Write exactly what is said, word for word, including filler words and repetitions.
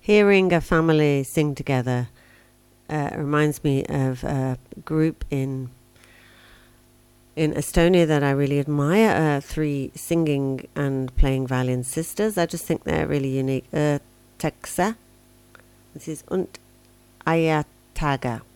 Hearing a family sing together uh, reminds me of a group in in Estonia that I really admire. Uh, three singing and playing violin sisters. I just think they're really unique. Uh, Teksa. This is Und Ayataga.